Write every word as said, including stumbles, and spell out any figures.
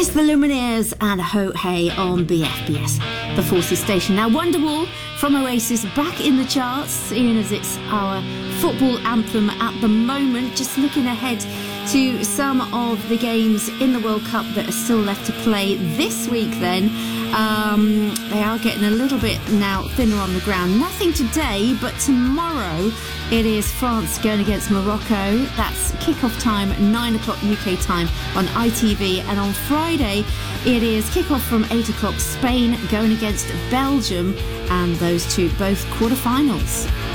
Yes, the Lumineers and Ho Hey on B F B S, the Forces station. Now, Wonderwall from Oasis back in the charts, seeing as it's our football anthem at the moment. Just looking ahead to some of the games in the World Cup that are still left to play this week then. Um, they are getting a little bit now thinner on the ground. Nothing today, but tomorrow it is France going against Morocco. That's kick-off time, nine o'clock U K time on I T V. And on Friday it is kick-off from eight o'clock, Spain going against Belgium. And those two both quarterfinals.